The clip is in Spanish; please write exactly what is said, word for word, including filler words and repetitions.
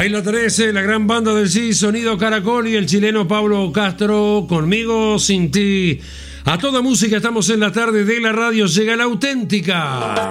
Ahí la tenés, la gran banda del sí, Sonido Caracol y el chileno Pablo Castro, Conmigo Sin Ti. A toda música estamos en la tarde de la radio, llega la auténtica.